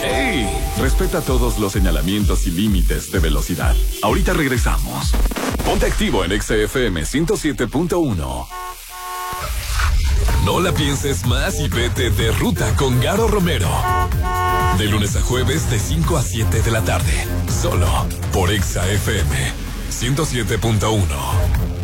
¡Ey! Respeta todos los señalamientos y límites de velocidad. Ahorita regresamos. Ponte activo en Exa FM 107.1. No la pienses más y vete de ruta con Garo Romero. De lunes a jueves de 5 a 7 de la tarde. Solo por Exa FM 107.1.